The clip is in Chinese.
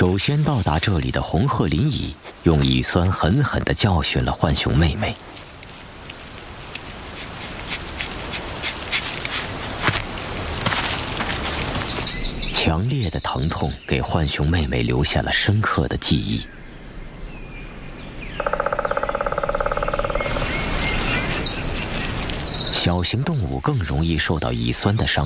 首先到达这里的红褐林蚁用蚁酸狠狠地教训了浣熊妹妹。强烈的疼痛给浣熊妹妹留下了深刻的记忆。小型动物更容易受到蚁酸的伤害。